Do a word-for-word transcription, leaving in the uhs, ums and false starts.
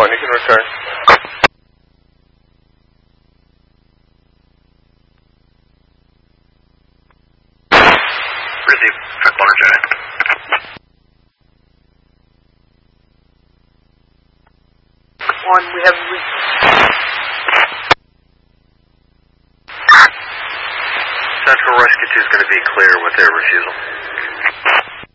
One, you can return. Receive. Transponder Jack. One, we have we. Central Rescue two is going to be clear with their refusal.